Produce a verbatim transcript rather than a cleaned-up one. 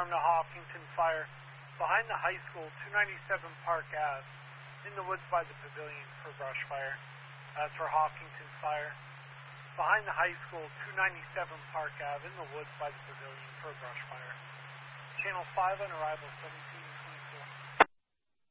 Storm to Hopkinton Fire. Behind the high school, two ninety-seven Park Ave. In the woods by the pavilion for brush fire. That's for Hopkinton Fire. Behind the high school, two ninety-seven Park Ave. In the woods by the pavilion for brush fire. Channel five on arrival seventeen.